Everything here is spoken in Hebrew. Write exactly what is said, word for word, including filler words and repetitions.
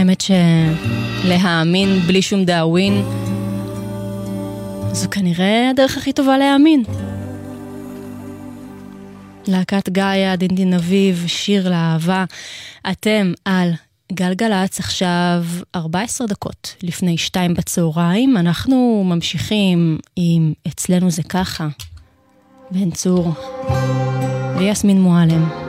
האמת שלהאמין בלי שום דאווין זו כנראה הדרך הכי טובה להאמין. להקת גאיה, דינדין אביב, שיר לאהבה. אתם על גלגלץ, עכשיו ארבע עשרה דקות לפני שתיים בצהריים. אנחנו ממשיכים עם אצלנו זה ככה, בן צור ויסמין מועלם.